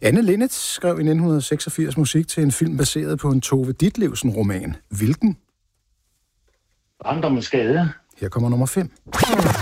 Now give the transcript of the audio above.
Anne Linnet skrev i 1986 musik til en film baseret på en Tove Ditlevsen-roman. Hvilken? Barndommens Gade. Her kommer nummer 5.